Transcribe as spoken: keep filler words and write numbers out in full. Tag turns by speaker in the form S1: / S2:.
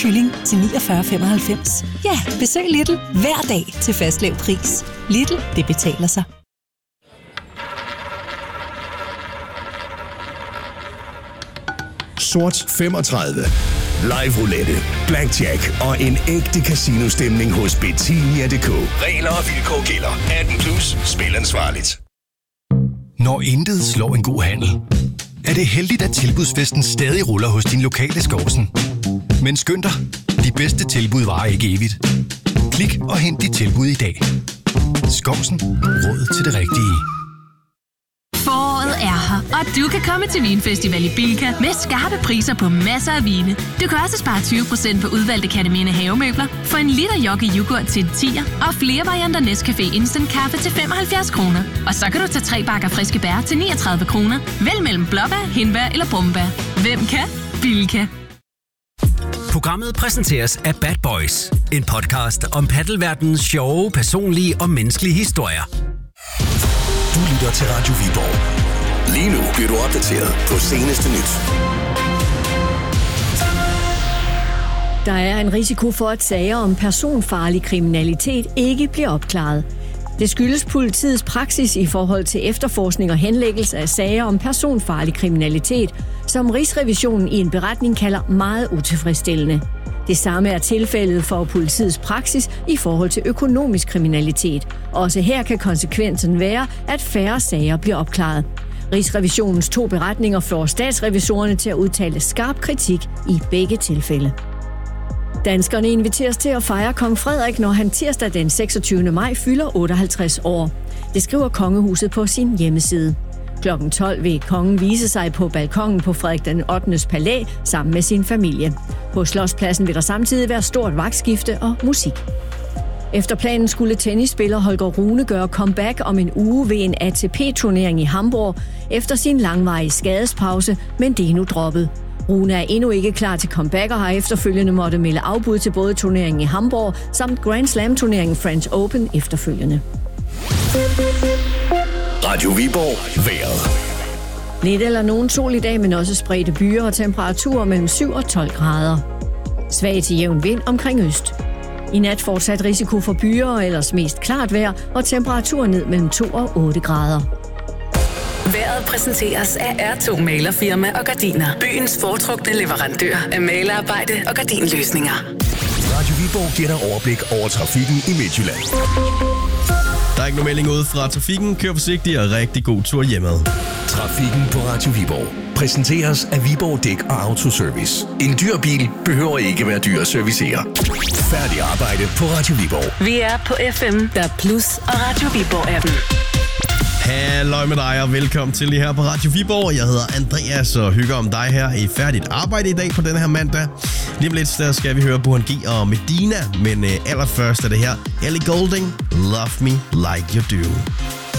S1: kylling til niogfyrre femoghalvfems. Ja, besøg Lidl hver dag til fastlav pris. Lidl, det betaler sig.
S2: Sort femogtredive. Live roulette, blackjack og en ægte casino-stemning hos Betinia punktum d k. Regler og vilkår gælder. atten plus. Spil ansvarligt.
S3: Når intet slår en god handel, er det heldigt, at tilbudsfesten stadig ruller hos din lokale Skovsen. Men skynd dig, de bedste tilbud varer ikke evigt. Klik og hent dit tilbud i dag. Skovsen. Råd til det rigtige.
S4: Foråret er her, og du kan komme til Vinfestival i Bilka med skarpe priser på masser af vine. Du kan også spare tyve procent på udvalgte Katamine havemøbler, få en liter Jockey yoghurt til en tier, og flere varianter Nescafé Instant Kaffe til femoghalvfjerds kroner. Og så kan du tage tre bakker friske bær til niogtredive kroner. Vælg mellem blåbær, hindbær eller brumbær. Hvem kan? Bilka.
S5: Programmet præsenteres af Bad Boys, en podcast om paddelverdenens sjove, personlige og menneskelige historier.
S2: Du lytter til Radio Viborg. Lige nu bliver du opdateret på seneste nyt.
S6: Der er en risiko for, at sager om personfarlig kriminalitet ikke bliver opklaret. Det skyldes politiets praksis i forhold til efterforskning og henlæggelse af sager om personfarlig kriminalitet, som Rigsrevisionen i en beretning kalder meget utilfredsstillende. Det samme er tilfældet for politiets praksis i forhold til økonomisk kriminalitet. Også her kan konsekvensen være, at færre sager bliver opklaret. Rigsrevisionens to beretninger får statsrevisorerne til at udtale skarp kritik i begge tilfælde. Danskerne inviteres til at fejre kong Frederik, når han tirsdag den seksogtyvende maj fylder otteoghalvtreds år. Det skriver kongehuset på sin hjemmeside. klokken tolv vil kongen vise sig på balkongen på Frederik den ottendes palæ sammen med sin familie. På Slotspladsen vil der samtidig være stort vagtskifte og musik. Efter planen skulle tennisspiller Holger Rune gøre comeback om en uge ved en A T P-turnering i Hamburg efter sin langvarige skadespause, men det er nu droppet. Rune er endnu ikke klar til comeback og har efterfølgende måtte melde afbud til både turneringen i Hamburg samt Grand Slam-turneringen French Open efterfølgende.
S2: Radio Viborg. Vejret.
S6: Lidt eller nogen sol i dag, men også spredte byer og temperaturer mellem syv og tolv grader. Svag til jævn vind omkring øst. I nat fortsat risiko for byer og ellers mest klart vejr og temperaturer ned mellem to og otte grader.
S7: Vejret præsenteres af R to Malerfirma og Gardiner. Byens foretrukne leverandør af malerarbejde og gardinløsninger.
S2: Radio Viborg giver dig overblik over trafikken i Midtjylland.
S8: Der er ikke nogen melding ude fra trafikken. Kør forsigtigt og rigtig god tur hjemad.
S2: Trafikken på Radio Viborg præsenteres af Viborg Dæk og Autoservice. En dyr bil behøver ikke være dyr at servicere. Færdig arbejde på Radio Viborg.
S7: Vi er på F M, der Plus og Radio Viborg-appen.
S8: Halløj med dig og velkommen til lige her på Radio Viborg. Jeg hedder Andreas og hygger om dig her i færdigt arbejde i dag på den her mandag. Lige om lidt der skal vi høre Burhan G og Medina, men øh, allerførst er det her Ellie Goulding, Love Me Like You Do.